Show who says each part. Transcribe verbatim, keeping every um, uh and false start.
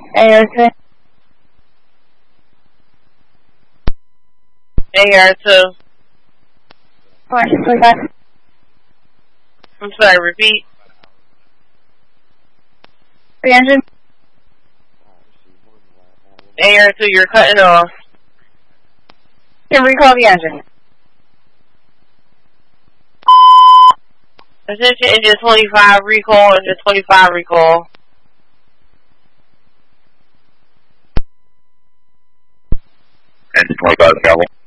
Speaker 1: A R two.
Speaker 2: A R two. I'm sorry, repeat.
Speaker 1: The engine.
Speaker 2: A R two, you're cutting off.
Speaker 1: Can recall the engine.
Speaker 2: Attention, engine twenty-five, recall, engine twenty-five, recall.
Speaker 3: Engine twenty-five, travel.